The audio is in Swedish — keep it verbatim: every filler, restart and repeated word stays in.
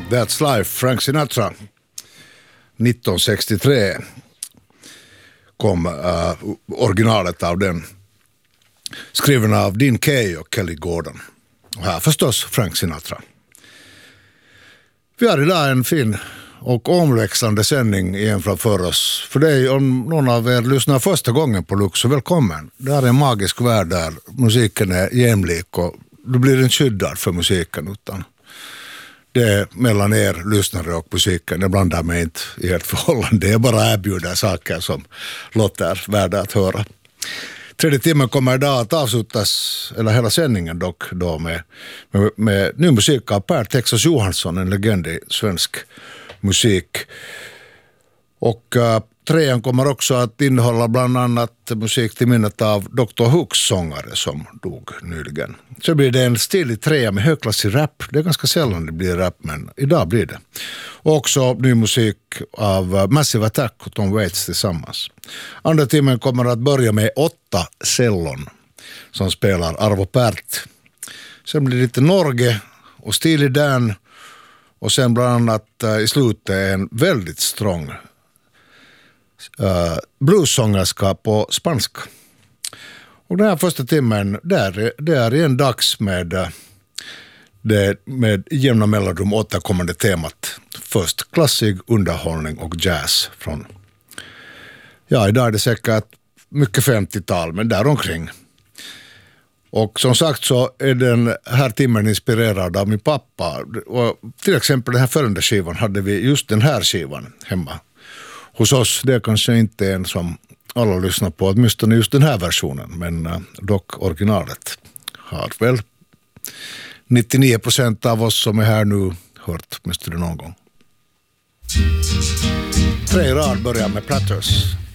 That's Life, Frank Sinatra. nittonhundrasextiotre kom uh, originalet av den. Skriven av Dean Kaye och Kelly Gordon. Och här förstås Frank Sinatra. Vi har idag en fin och omväxlande sändning igen framför oss. För dig, om någon av er lyssnar första gången på Lux, så välkommen. Det här är en magisk värld där musiken är jämlik och du blir inte skyddad för musiken, utan det är mellan er lyssnare och musiken. Jag blandar mig inte i ert förhållande. Jag bara erbjuder saker som låter värda att höra. Tredje timmen kommer idag att avslutas, eller hela sändningen dock, då med, med, med ny musik av Per Texas Johansson, en legend i svensk musik. Och uh, trean kommer också att innehålla bland annat musik till minnet av doktor Hooks sångare som dog nyligen. Så blir det en stilig trea med högklassig rap. Det är ganska sällan det blir rap, men idag blir det. Och också ny musik av uh, Massive Attack och Tom Waits tillsammans. Andra timmen kommer att börja med åtta cellon som spelar Arvo Pärt. Sen blir det lite Norge och Steely Dan. Och sen bland annat uh, i slutet en väldigt strong uh, bluessångerska på spanska. Och den här första timmen, där, det är en dags med, uh, det, med jämna mellanrum återkommande temat. Först klassisk underhållning och jazz från, ja, idag är det säkert mycket femtiotal, men där omkring. Och som sagt så är den här timmen inspirerad av min pappa. Och till exempel den här följande skivan hade vi just den här skivan hemma hos oss. Det är kanske inte en som alla lyssnar på, åtminstone just den här versionen. Men uh, dock originalet har väl nittionio procent av oss som är här nu hört åtminstone någon gång. Tre rad börjar med Platters.